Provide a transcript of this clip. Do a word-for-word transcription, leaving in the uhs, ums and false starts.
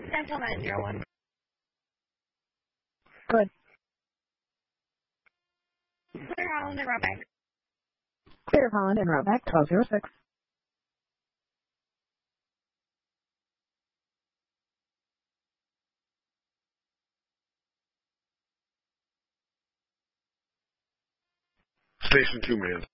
Central nine zero one. Good. Clear Holland and Roback. Clear Holland and Roback, twelve oh six. Station two, man.